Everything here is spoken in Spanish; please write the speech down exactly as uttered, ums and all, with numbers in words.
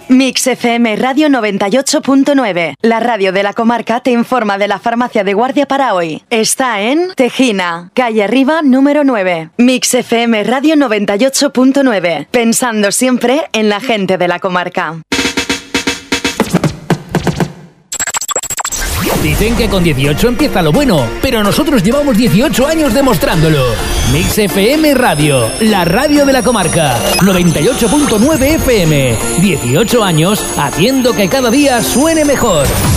Mix F M Radio noventa y ocho punto nueve. La radio de la comarca te informa de la farmacia de guardia para hoy. Está en Tejina, calle Arriba, número nueve. Mix F M Radio noventa y ocho punto nueve. Pensando siempre en la gente de la comarca. Dicen que con dieciocho empieza lo bueno, pero nosotros llevamos dieciocho años demostrándolo. Mix F M Radio, la radio de la comarca, noventa y ocho punto nueve F M. dieciocho años haciendo que cada día suene mejor.